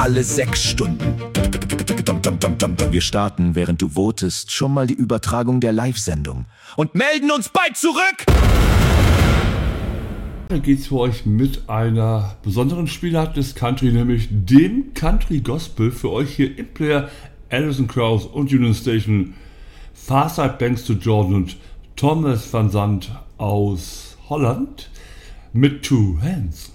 alle 6 Stunden. Wir starten, während du votest, schon mal die Übertragung der Live-Sendung und melden uns bald zurück! Dann geht's für euch mit einer besonderen Spielart des Country, nämlich dem Country Gospel. Für euch hier im Player Alison Krauss und Union Station, Farside Banks to Jordan und Thomas van Zandt aus Holland mit Two Hands.